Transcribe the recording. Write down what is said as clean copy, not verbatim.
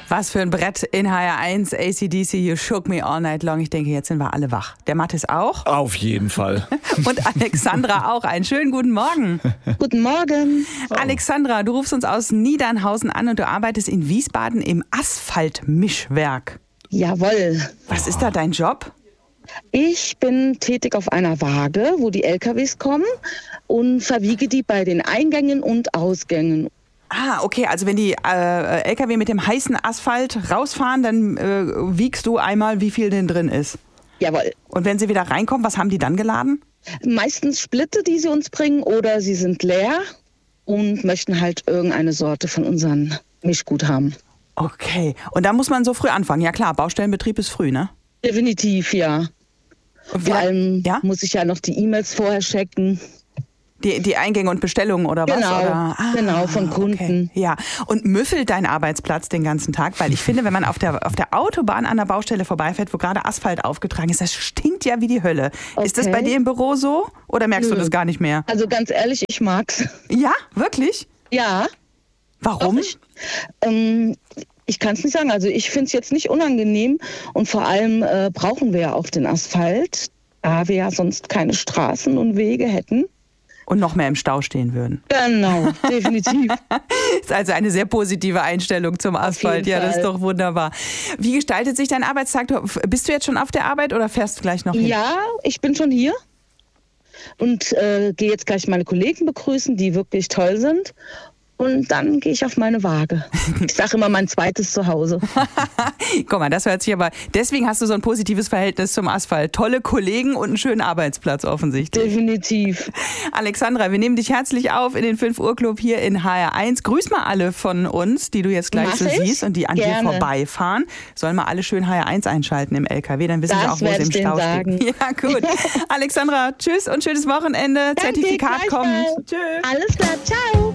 Was für ein Brett in HR1, AC/DC, You Shook Me All Night Long. Ich denke, jetzt sind wir alle wach. Der Mathis auch. Auf jeden Fall. Und Alexandra auch. Einen schönen guten Morgen. Guten Morgen. Alexandra, du rufst uns aus Niedernhausen an und du arbeitest in Wiesbaden im Asphaltmischwerk. Jawohl. Was ist da dein Job? Ich bin tätig auf einer Waage, wo die LKWs kommen und verwiege die bei den Eingängen und Ausgängen. Ah, okay. Also wenn die LKW mit dem heißen Asphalt rausfahren, dann wiegst du einmal, wie viel denn drin ist. Jawohl. Und wenn sie wieder reinkommen, was haben die dann geladen? Meistens Splitte, die sie uns bringen, oder sie sind leer und möchten halt irgendeine Sorte von unserem Mischgut haben. Okay. Und da muss man so früh anfangen. Ja klar, Baustellenbetrieb ist früh, ne? Definitiv, ja. Und Vor allem muss ich ja noch die E-Mails vorher checken. Die Eingänge und Bestellungen oder was? Genau, oder? genau, von Kunden. Okay. Ja, und müffelt dein Arbeitsplatz den ganzen Tag? Weil ich finde, wenn man auf der Autobahn an der Baustelle vorbeifährt, wo gerade Asphalt aufgetragen ist, das stinkt ja wie die Hölle. Okay. Ist das bei dir im Büro so oder merkst du das gar nicht mehr? Also ganz ehrlich, ich mag's. Ja, wirklich? Ja. Warum? Ich kann es nicht sagen. Also ich finde es jetzt nicht unangenehm und vor allem brauchen wir ja auch den Asphalt, da wir ja sonst keine Straßen und Wege hätten. Und noch mehr im Stau stehen würden. Genau, definitiv. Ist also eine sehr positive Einstellung zum Asphalt. Ja, das ist doch wunderbar. Wie gestaltet sich dein Arbeitstag? Bist du jetzt schon auf der Arbeit oder fährst du gleich noch hin? Ja, ich bin schon hier und gehe jetzt gleich meine Kollegen begrüßen, die wirklich toll sind. Und dann gehe ich auf meine Waage. Ich sage immer mein zweites Zuhause. Guck mal, das hört sich aber... Deswegen hast du so ein positives Verhältnis zum Asphalt. Tolle Kollegen und einen schönen Arbeitsplatz offensichtlich. Definitiv. Alexandra, wir nehmen dich herzlich auf in den 5-Uhr-Club hier in HR1. Grüß mal alle von uns, die du jetzt gleich so siehst und die an dir vorbeifahren. Sollen mal alle schön HR1 einschalten im LKW, dann wissen sie auch, wo sie im Stau stehen. Ja, gut. Alexandra, tschüss und schönes Wochenende. Danke, Zertifikat kommt. Tschüss. Alles klar, ciao.